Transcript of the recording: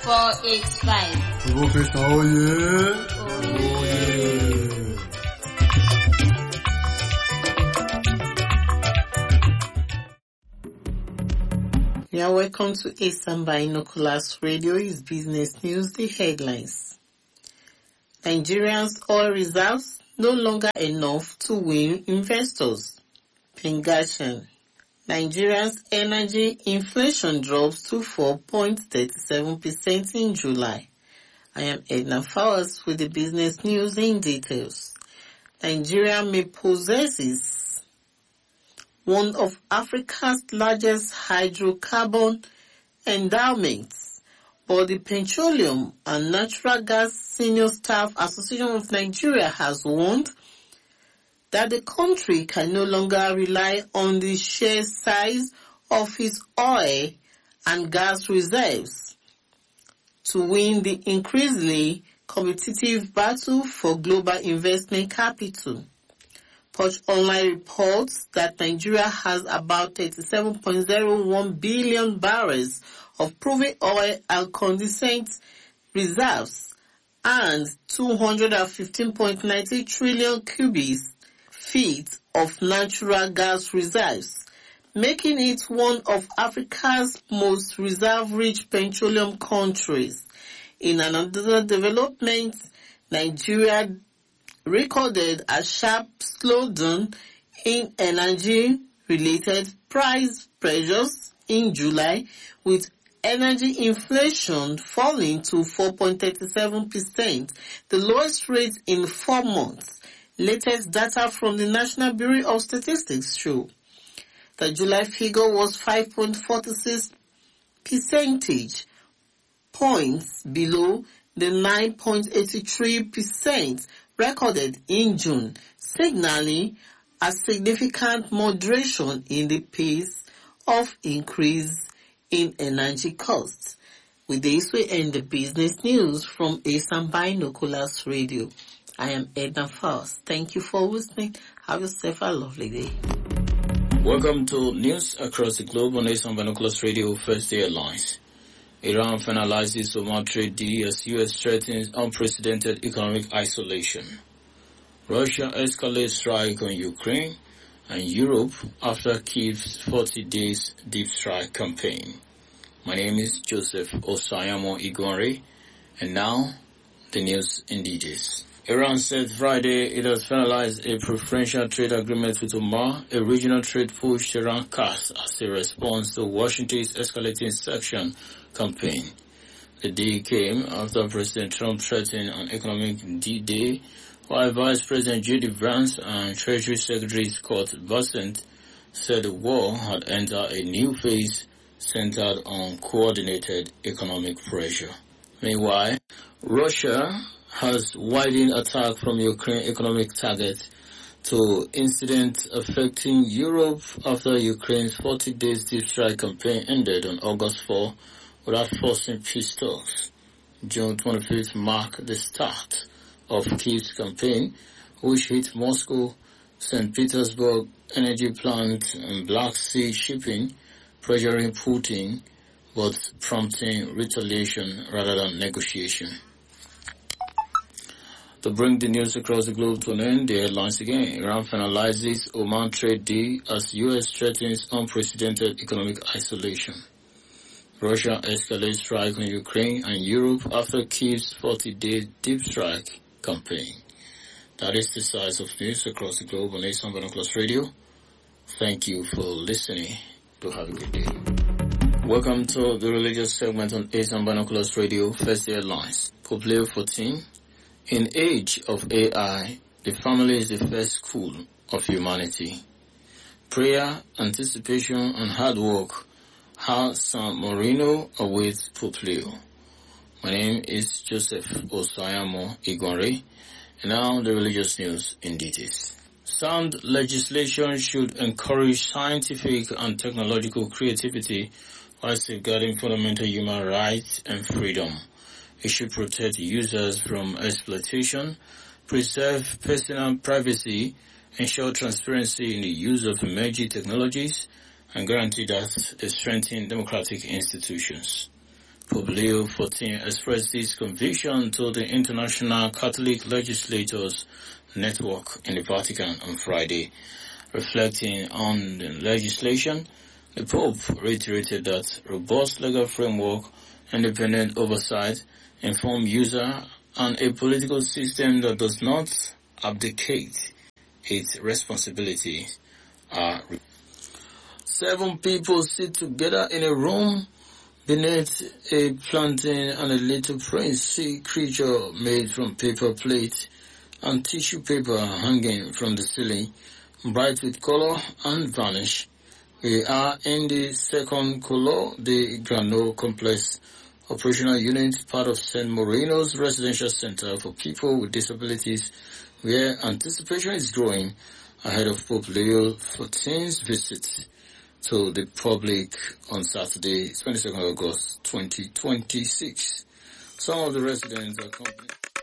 485. Professional, oh yeah. Oh yeah. You are welcome to ASAM Binoculars Radio. Is business news, the headlines. Nigerians' oil reserves no longer enough to win investors. Pengashan. Nigeria's energy inflation drops to 4.37% in July. I am Edna Fowles with the business news in details. Nigeria may possesses one of Africa's largest hydrocarbon endowments, but the Petroleum and Natural Gas Senior Staff Association of Nigeria has warned that the country can no longer rely on the sheer size of its oil and gas reserves to win the increasingly competitive battle for global investment capital. Punch Online reports that Nigeria has about 37.01 billion barrels of proven oil and condensate reserves and 215.90 trillion cubic feet of natural gas reserves, making it one of Africa's most reserve-rich petroleum countries. In another development, Nigeria recorded a sharp slowdown in energy-related price pressures in July, with energy inflation falling to 4.37%, the lowest rate in 4 months. Latest data from the National Bureau of Statistics show the July figure was 5.46 percentage points below the 9.83% recorded in June, signaling a significant moderation in the pace of increase in energy costs. With this, we end the business news from ASAM Binoculars Radio. I am Edna Faust. Thank you for listening. Have yourself a lovely day. Welcome to News Across the Globe on ASAM Binoculars Radio First Day Headlines. Iran finalizes Oman trade deal as U.S. threatens unprecedented economic isolation. Russia escalates strike on Ukraine and Europe after Kyiv's 40 days deep strike campaign. My name is Joseph Osayamo Igore, and now the news in details. Iran said Friday it has finalized a preferential trade agreement with Oman, a regional trade push Tehran cast as a response to Washington's escalating sanction campaign. The deal came after President Trump threatened an economic D-Day, while Vice President J.D. Vance and Treasury Secretary Scott Bessent said the war had entered a new phase centered on coordinated economic pressure. Meanwhile, Russia has widened attack from Ukraine economic target to incidents affecting Europe after Ukraine's 40 days deep strike campaign ended on August 4 without forcing peace talks. June 25th marked the start of Kyiv's campaign, which hit Moscow, St. Petersburg energy plant and Black Sea shipping, pressuring Putin, but prompting retaliation rather than negotiation. To bring the news across the globe to an end, the headlines again. Iran finalizes Oman trade deal as U.S. threatens unprecedented economic isolation. Russia escalates strike on Ukraine and Europe after Kyiv's 40-day deep strike campaign. That is the size of news across the globe on ASAM Binoculars Radio. Thank you for listening. Do have a good day. Welcome to the religious segment on ASAM Binoculars Radio, First Day Headlines. Pope Leo 14. In age of AI, the family is the first school of humanity. Prayer, anticipation, and hard work, how San Marino awaits Pope Leo. My name is Joseph Osayamo Igore, and now the religious news in details. Sound legislation should encourage scientific and technological creativity while safeguarding fundamental human rights and freedom. It should protect users from exploitation, preserve personal privacy, ensure transparency in the use of emerging technologies, and guarantee that they strengthen democratic institutions. Pope Leo XIV expressed his conviction to the International Catholic Legislators Network in the Vatican on Friday. Reflecting on the legislation, the Pope reiterated that robust legal framework, independent oversight, informed user, and a political system that does not abdicate its responsibilities are. 7 people sit together in a room beneath a plantain, and a little prince sea creature made from paper plate and tissue paper hanging from the ceiling, bright with color and varnish. We are in the second Color de Grano complex operational unit, part of San Moreno's residential center for people with disabilities, where anticipation is growing ahead of Pope Leo XIV's visit to the public on Saturday, 22nd August 2026. Some of the residents are complaining.